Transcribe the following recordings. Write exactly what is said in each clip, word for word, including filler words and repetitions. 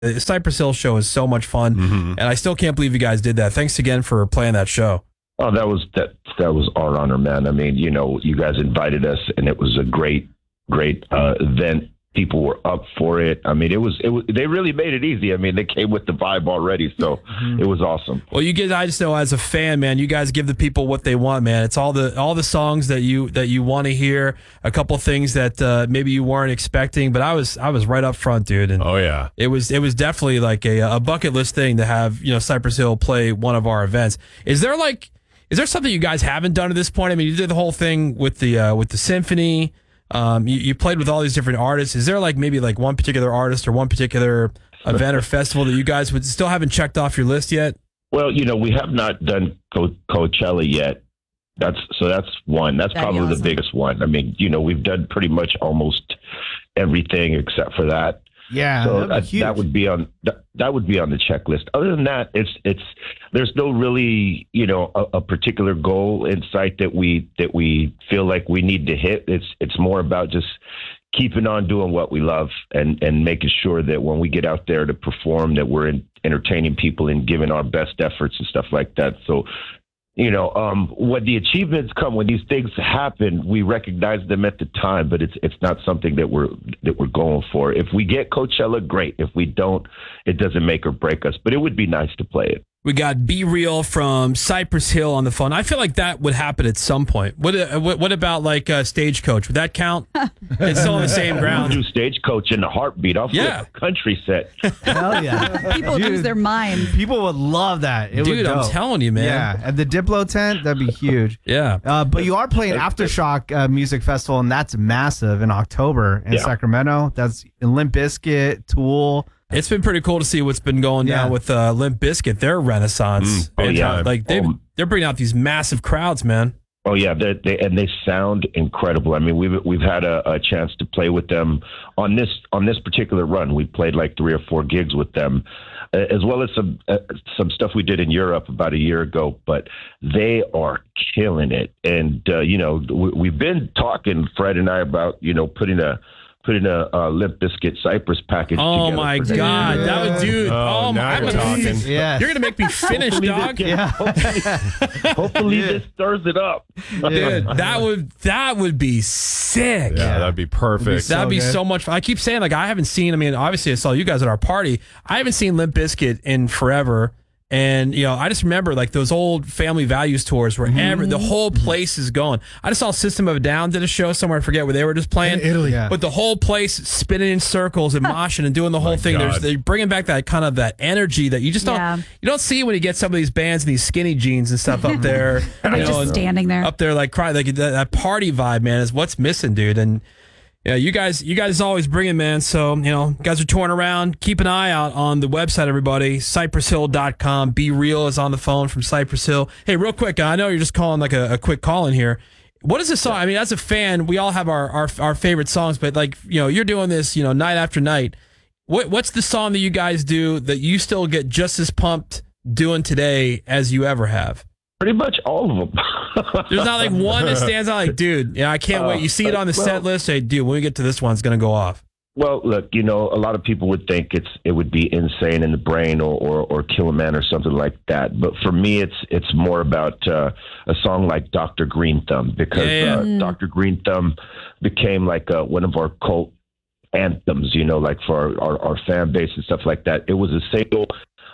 The Cypress Hill show is so much fun, mm-hmm. and I still can't believe you guys did that. Thanks again for playing that show. Oh, that was that that was our honor, man. I mean, you know, you guys invited us, and it was a great, great uh, event. People were up for it. I mean, it was, it was, they really made it easy. I mean, they came with the vibe already, so mm-hmm. it was awesome. Well, you guys, I just know as a fan, man, you guys give the people what they want, man. It's all the, all the songs that you, that you want to hear, a couple things that uh, maybe you weren't expecting, but I was, I was right up front, dude. And oh yeah, it was, it was definitely like a, a bucket list thing to have, you know, Cypress Hill play one of our events. Is there like, is there something you guys haven't done at this point? I mean, you did the whole thing with the, uh, with the symphony. Um, you, you played with all these different artists. Is there like maybe like one particular artist or one particular event or festival that you guys would still haven't checked off your list yet? Well, you know, we have not done Co- Coachella yet. That's so that's one. That's That'd probably awesome. the biggest one. I mean, you know, we've done pretty much almost everything except for that. Yeah, so that, that, that would be on that, that would be on the checklist. Other than that, it's it's there's no really you know a, a particular goal in sight that we that we feel like we need to hit. It's it's more about just keeping on doing what we love and and making sure that when we get out there to perform, that we're in, entertaining people and giving our best efforts and stuff like that. So. You know, um, when the achievements come, when these things happen, we recognize them at the time, but it's it's not something that we're that we're going for. If we get Coachella, great. If we don't, it doesn't make or break us. But it would be nice to play it. We got Be Real from Cypress Hill on the phone. I feel like that would happen at some point. What uh, what, what about like uh, Stagecoach? Would that count? It's still on the same ground. Do Stagecoach in a heartbeat. I'll yeah. flip a country set. Hell yeah. People Dude, lose their mind. People would love that. It Dude, would I'm dope. telling you, man. Yeah, at the Diplo tent, that'd be huge. yeah. Uh, but you are playing Aftershock uh, Music Festival, and that's massive in October in yeah. Sacramento. That's Limp Bizkit, Tool. It's been pretty cool to see what's been going Yeah. down with uh, Limp Bizkit. Their renaissance. Mm. Oh, yeah. Like they Um, they're bringing out these massive crowds, man. Oh yeah, they, they, and they sound incredible. I mean, we've we've had a, a chance to play with them on this on this particular run. We played like three or four gigs with them, uh, as well as some uh, some stuff we did in Europe about a year ago. But they are killing it, and uh, you know, we, we've been talking, Fred and I, about you know putting a. Putting a, a Limp Bizkit Cypress package Oh together. my for God, next that year. would do. Oh, Oh, now my! you're I'm gonna- talking. Yeah. You're gonna make me finish, Hopefully dog. this- Yeah. Hopefully, hopefully this stirs it up. Dude, that would that would be sick. Yeah, that'd be perfect. So That'd be good. so much fun. I keep saying, like, I haven't seen, I mean, obviously I saw you guys at our party. I haven't seen Limp Bizkit in forever. And, you know, I just remember, like, those old Family Values tours where every, the whole place is going. I just saw System of a Down did a show somewhere, I forget where they were just playing. In Italy. Yeah. But the whole place spinning in circles and moshing and doing the whole thing. There's, God. they're bringing back that kind of that energy that you just don't, Yeah. you don't see when you get some of these bands and these skinny jeans and stuff up there. They're you know, just and- standing there. up there like crying, like that, that party vibe, man, is what's missing, dude. And yeah, you guys, you guys always bring it, man. So, you know, you guys are touring around. Keep an eye out on the website, everybody. cypress hill dot com. Be Real is on the phone from Cypress Hill. Hey, real quick, I know you're just calling like a, a quick call in here. What is the song? I mean, as a fan, we all have our, our our favorite songs, but like, you know, you're doing this, you know, night after night. What what's the song that you guys do that you still get just as pumped doing today as you ever have? Pretty much all of them. There's not like one that stands out like, dude, yeah, I can't Uh, wait. You see it on the well- set list. Hey, dude, when we get to this one, it's going to go off. Well, look, you know, a lot of people would think it's it would be Insane in the Brain or, or, or Kill a Man or something like that. But for me, it's it's more about uh, a song like Doctor Green Thumb because Yeah. uh, Doctor Green Thumb became like uh, one of our cult anthems, you know, like for our, our, our fan base and stuff like that. It was a single.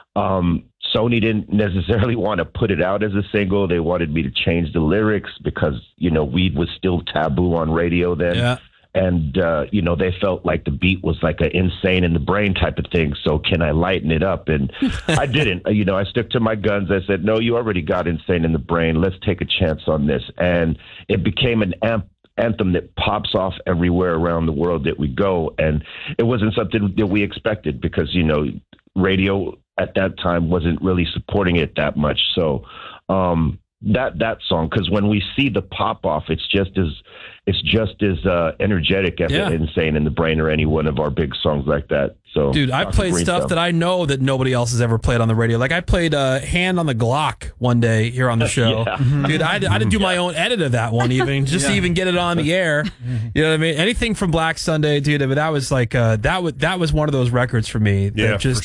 Um, Sony didn't necessarily want to put it out as a single. They wanted me to change the lyrics because, you know, weed was still taboo on radio then. Yeah. And, uh, you know, they felt like the beat was like an Insane in the Brain type of thing. So can I lighten it up? And I didn't. You know, I stuck to my guns. I said, no, you already got Insane in the Brain. Let's take a chance on this. And it became an amp. anthem that pops off everywhere around the world that we go. And it wasn't something that we expected because, you know, radio at that time wasn't really supporting it that much. So, um, that that song, because when we see the pop off, it's just as it's just as uh, energetic as Yeah. Insane in the Brain or any one of our big songs like that. So, Dude, I played stuff that I know that nobody else has ever played on the radio. Like I played uh, Hand on the Glock one day here on the show. Yeah. Dude, I had, I had to do my own edit of that one even, just to Yeah. even get it on the air. You know what I mean? Anything from Black Sunday, dude, I mean, that was like, uh, that, was, that was one of those records for me that Yeah, just